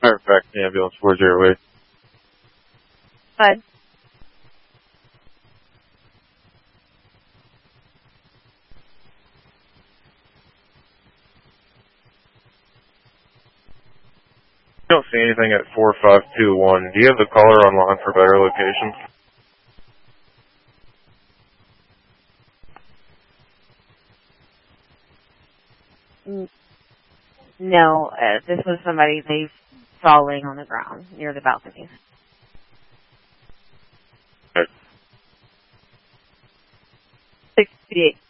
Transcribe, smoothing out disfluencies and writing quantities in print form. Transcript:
Matter of fact, the ambulance 408. But I don't see anything at 4521. Do you have the caller online for better locations? no, this was somebody they saw laying on the ground near the balcony. Okay. 68.